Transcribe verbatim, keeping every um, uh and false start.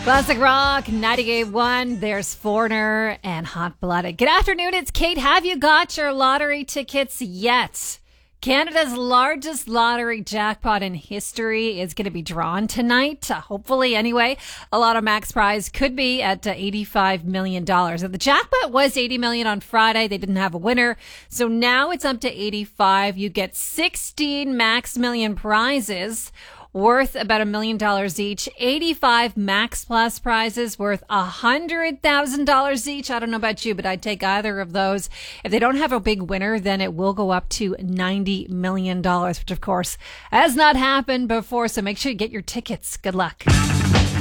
Classic Rock, ninety-eight point one. There's Foreigner and Hot Blooded. Good afternoon, it's Kate. Have you got your lottery tickets yet? Canada's largest lottery jackpot in history is going to be drawn tonight. Uh, hopefully, anyway. A lot of max prize could be at uh, eighty-five million dollars. And the jackpot was eighty million dollars on Friday. They didn't have a winner. So now it's up to eighty-five. You get sixteen max million prizes worth about a million dollars each. eighty-five Max Plus prizes worth a hundred thousand dollars each. I don't know about you, but I'd take either of those. If they don't have a big winner, then it will go up to ninety million dollars, which of course has not happened before. So make sure you get your tickets. Good luck.